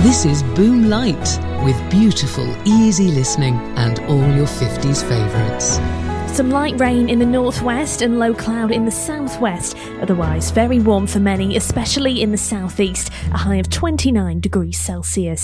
This is Boom Light, with beautiful, easy listening and all your 50s favourites. Some light rain in the northwest and low cloud in the southwest. Otherwise, very warm for many, especially in the southeast. A high of 29 degrees Celsius.